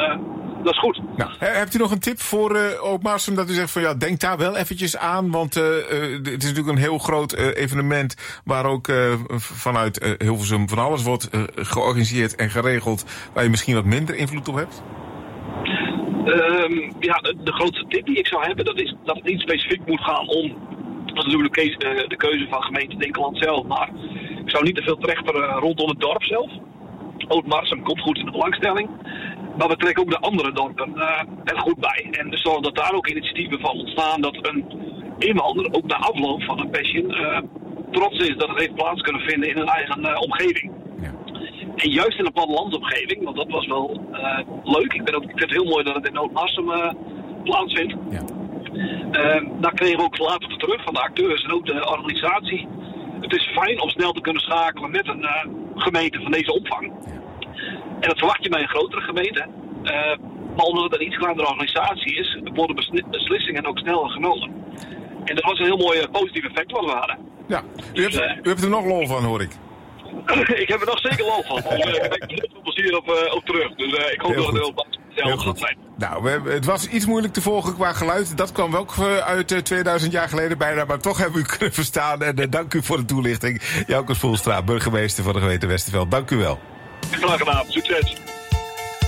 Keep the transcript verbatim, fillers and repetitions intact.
uh, dat is goed. Nou, hebt u nog een tip voor uh, Oud-Marsum dat u zegt van ja, denk daar wel eventjes aan, want uh, uh, het is natuurlijk een heel groot uh, evenement waar ook uh, vanuit uh, Hilversum van alles wordt uh, georganiseerd en geregeld, waar je misschien wat minder invloed op hebt? Um, ja, de, de grootste tip die ik zou hebben, dat is dat het niet specifiek moet gaan om, dat is natuurlijk de keuze, de keuze van gemeente Dinkeland zelf, maar ik zou niet te veel trechteren rondom het dorp zelf. Oud-Marsum komt goed in de belangstelling, maar we trekken ook de andere dorpen uh, er goed bij. En dus zorgen dat daar ook initiatieven van ontstaan, dat een inwoner ook na afloop van een passion uh, trots is dat het heeft plaats kunnen vinden in een eigen uh, omgeving. Ja. En juist in een plattelandsomgeving, want dat was wel uh, leuk. Ik, ben ook, ik vind het heel mooi dat het in Oud-Marsum uh, plaatsvindt. Ja. Uh, daar kregen we ook later te terug van de acteurs en ook de organisatie. Het is fijn om snel te kunnen schakelen met een uh, gemeente van deze omvang. Ja. En dat verwacht je bij een grotere gemeente. Uh, maar omdat het een iets kleinere organisatie is, worden besli- beslissingen ook sneller genomen. En dat was een heel mooi uh, positief effect wat we hadden. Ja, u hebt, dus, uh, u hebt er nog lol van, hoor ik. Ik heb er nog zeker lol van. Dus, uh, ik ben heel veel plezier op, uh, op terug. Dus uh, ik hoop heel dat het heel hetzelfde gaat zijn. Nou, we, het was iets moeilijk te volgen qua geluid. Dat kwam ook uit uh, tweeduizend jaar geleden bijna. Maar toch hebben we u kunnen verstaan. En uh, dank u voor de toelichting. Joukes Voelstra, burgemeester van de gemeente Westerveld. Dank u wel. Graag gedaan. Succes.